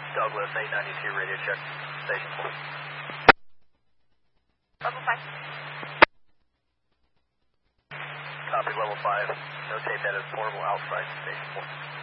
Douglas 892 radio check, station 4. Level 5. Copy level 5. Notate that as portable outside station 4.